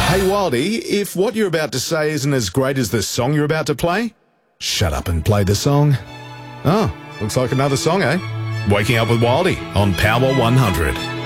Hey, Wildy, if what you're about to say isn't as great as the song you're about to play, shut up and play the song. Oh, looks like another song, eh? Waking Up with Wildy on Power 100.